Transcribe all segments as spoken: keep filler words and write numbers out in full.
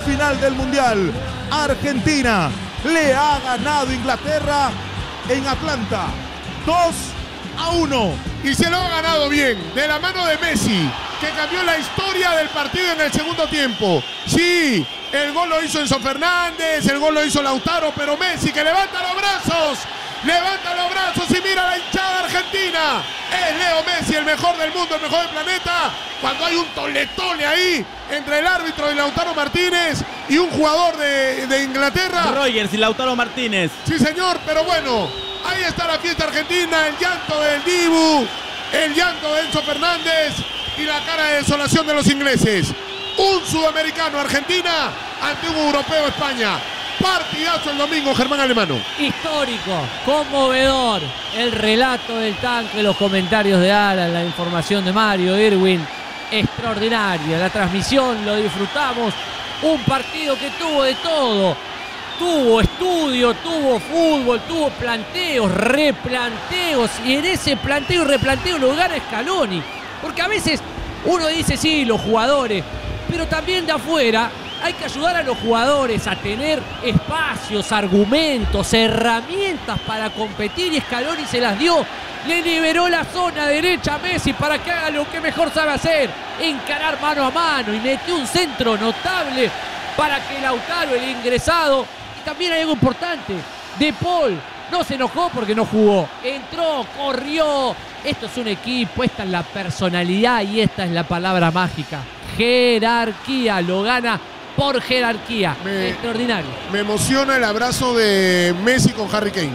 final del Mundial. Argentina le ha ganado a Inglaterra en Atlanta. dos a uno. Y se lo ha ganado bien, de la mano de Messi, que cambió la historia del partido en el segundo tiempo. Sí, el gol lo hizo Enzo Fernández, el gol lo hizo Lautaro, pero Messi que levanta los brazos, levanta los brazos y mira a la hinchada argentina. Es Leo Messi, el mejor del mundo, el mejor del planeta. Cuando hay un tole-tole ahí entre el árbitro y Lautaro Martínez y un jugador de, de Inglaterra. Rogers y Lautaro Martínez. Sí, señor, pero bueno, ahí está la fiesta argentina, el llanto del Dibu, el llanto de Enzo Fernández y la cara de desolación de los ingleses. Un sudamericano, Argentina, ante un europeo, España. Partidazo el domingo, Germán Alemano. Histórico, conmovedor. El relato del tanque, los comentarios de Alan, la información de Mario Irwin. Extraordinaria. La transmisión, lo disfrutamos. Un partido que tuvo de todo. Tuvo estudio, tuvo fútbol, tuvo planteos, replanteos. Y en ese planteo y replanteo lo gana Scaloni. Porque a veces uno dice, sí, los jugadores. Pero también de afuera hay que ayudar a los jugadores a tener espacios, argumentos, herramientas para competir. Y Scaloni se las dio. Le liberó la zona derecha a Messi para que haga lo que mejor sabe hacer. Encarar mano a mano. Y metió un centro notable para que Lautaro, el ingresado. Y también hay algo importante. De Paul no se enojó porque no jugó. Entró, corrió. Esto es un equipo. Esta es la personalidad y esta es la palabra mágica. Jerarquía. Lo gana por jerarquía. Me, Extraordinario. Me emociona el abrazo de Messi con Harry Kane.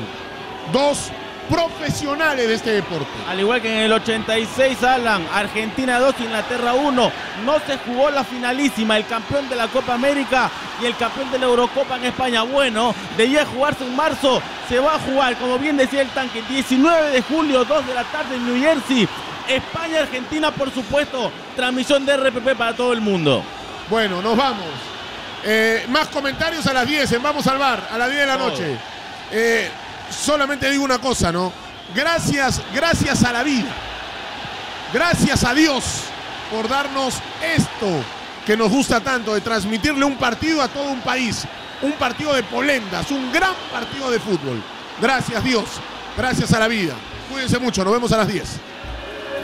Dos profesionales de este deporte. Al igual que en el ochenta y seis, Alan, Argentina dos, Inglaterra uno. No se jugó la finalísima, el campeón de la Copa América y el campeón de la Eurocopa en España. Bueno, debía jugarse en marzo, se va a jugar, como bien decía el tanque, diecinueve de julio, dos de la tarde en New Jersey. España-Argentina, por supuesto, transmisión de R P P para todo el mundo. Bueno, nos vamos. Eh, más comentarios a las diez en Vamos al Bar, a las diez de la noche. Eh, solamente digo una cosa, ¿no? Gracias, gracias a la vida. Gracias a Dios por darnos esto que nos gusta tanto, de transmitirle un partido a todo un país. Un partido de polendas, un gran partido de fútbol. Gracias Dios, gracias a la vida. Cuídense mucho, nos vemos a las diez.